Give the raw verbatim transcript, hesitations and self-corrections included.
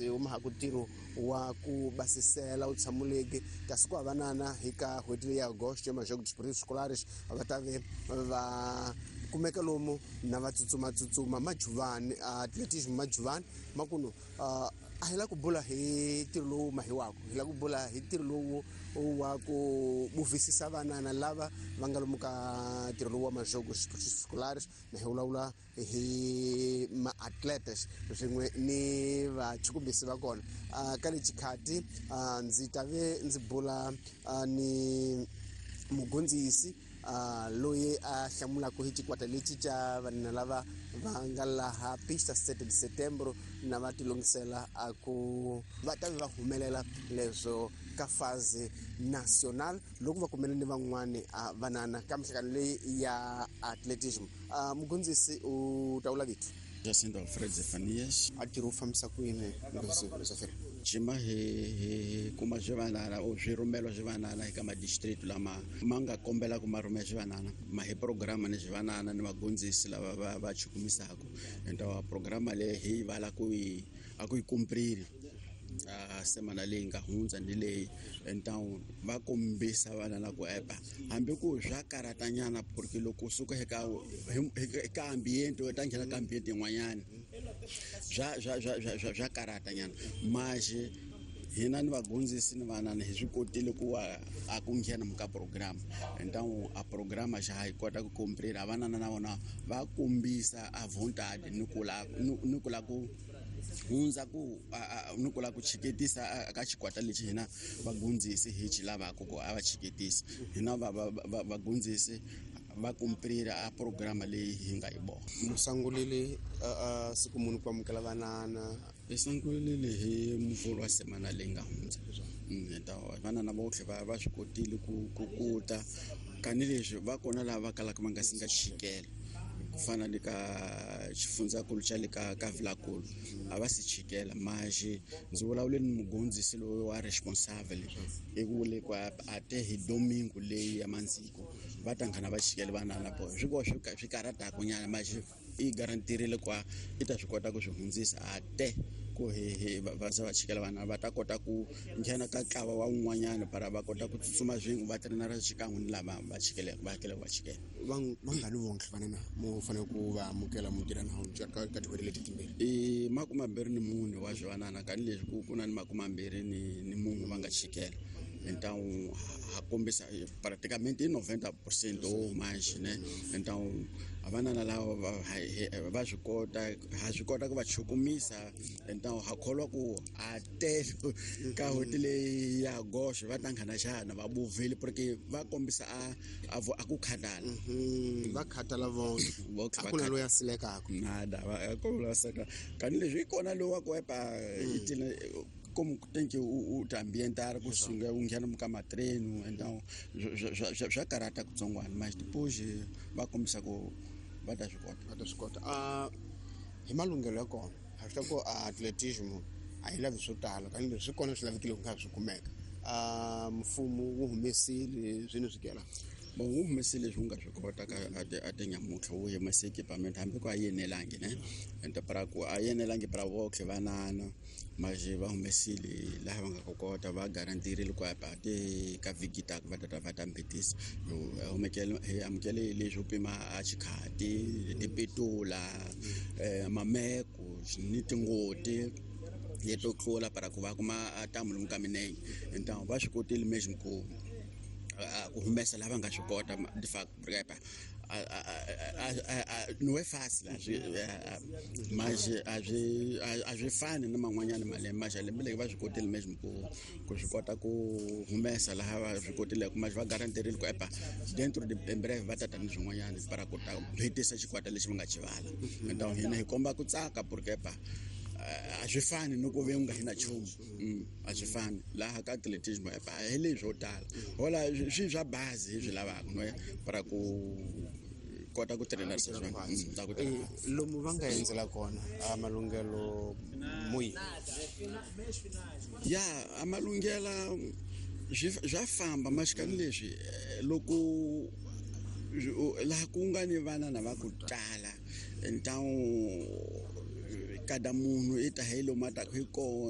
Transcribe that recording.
uma hakutiro wa ku basisela utsamuleki kasi ku avanana hi ka n'hweti ya agosto ya majogos desportivos escolares va ta ve va kumeka lomu na va tsutsumatsutsuma majuvani atletismo majuvani makuno a hi la ku bula hi tiro lowu mahiwako hi la ku bula hi tiro lowu wa ku buvisisa vanana lava va nga lomu ka tiro lowu wa majogos desportivos escolares na hi vulavula hi ma-atletes swin'we ni vachukumbisi va kona ka lexi khati ndzi ta ve ndzi bula ni mugondzisi Uh, loyi a hlamulaka hi xikwata lexi xa vanhu lava va nga laha pista sete de setembro na va tilongisela a ku va ta va humelela leswo ka faze national loko va kumele ni van'wani uh, vanana ka mihlangano leyi ya atletism uh, mugondzisi u ta vula vito Jacinto Alfred Zefanias a tiro u fambisa ku yini lesafiri jima he he kuma jivanana o swirumelo jivanana eka madistrict lama ma nga kombela ku marumela jivanana ma he programa ni jivanana ni vagondzisi lava va va chukumisaka enta wa programa le hi vala ku yi a ku yi kumpriri a semana leyi nga hundza ni leyi então va kombisa vana na ku epa hambi ku swa karatanyana porque loko suka eka eka ambiente u ta nghena ka ambiente yin'wanyana swa swa swa swa karatanyana maje hina ni vagondzisi ni vanana hi swi kotile ku a ku nghena muka program então a programa xa hi kota ku comprehend vanana na vona va kombisa a vontade ni ku la ni ku la ku hunza ku ni ku la ku chiketisa ka xikwata lexi hina vagondzisi hi xi lavaka ku a va chiketisa hina vagondzisi va kumprira a programa leyi hi nga yi boha musangulile a siku munhu ku amukela vanana esangulile hi muvhulu wa semana leyi nga hundza enta vanana votlhe va va swi kotile ku kuta kanileswi va kona lava va kalaka va nga si nga chikela ku fana le ka xifundzakulu xa le ka ka Vilakulu a va si chikela maje ndzi vulavule ni mugondzisi loyi wa responsible ekule kwa ate hi domingo leyi ya mandziko va ta nghana va chikela vanana po swi ko swi karata kunyana maje i garantirile kwa i ta swi kota ku swi hundzisa ate ku he va za va chikela vana va ta kota ku nghena ka ntlawa wa un'wanyana para va kota ku tsutsuma zwin'we va trainera xikan'we ni lava va chikela va hakela va chikela va ngani vonke vanana mo fanele ku va amukela mutirha na hunja ka kategori leti timbirhi i makumambirhi ni mune wa zvanana kanileswi ku ku na ni makumambirhi ni ni munhu va nga chikela então ha kombisa praticamente noventa por cento o mais né então avanana lava va swi kota ha swi kota ku va chukumisa então ha kholwa ku ate ka hotile ya agosto va ta nghana xana va buvile porque va kombisa a a ku khatala va khatala vonke a ku na loyi a silekaka nada va ku la seka kanileswi kona lo wa ku epa itile como tem que o ambientar ku sunga unghena muka matreno então já karata ku tsongwana mas depois va kombisa ku va ta swi kota va ta swi kota a hi malunghelo ya kona ha swi ku atletism a yi lavi swo tala kanileswi swi kona swi lavekile ku nga swi kumeka a mfumo wu humesile swini swi kela bo wu humesile leswi nga swi kota ka ate nyamutlha wu yemase equipment hambi ku a yenelangi ne ente para ku a yenelangi para votlhe vanana maje va humesile laha va nga ku kota va garantirile ku ate ka vigita va tata va tambetisa humekele amukele leswi pima a xikhati tipetula mameko ni tingoti yeto tlola para ku va kuma tamu lomu ka minenge então va swi kotile mesmo ku ku humesa lava nga swi kota de fact brepa não é fácil mas a gente faz na manhã mas mas ele me leva a escutar mesmo com com escutar com humesa lá a escutar mas vai garantir ele que dentro de em breve vai estar nos manhã para cortar reter essa escuta eles vão ativar então ele comba com saca porque pá a gente faz no governo que na chum a gente faz lá a atletismo é para ele jogar olha já base já lá não é para com kota ku treinar seswi ta ku lomu va nga enzela kona a malunghelo muyi ya a malunghela já famba mas kan leswi loko la ku nga ni vana na va ku tala então cada munhu i ta helo mata ku kona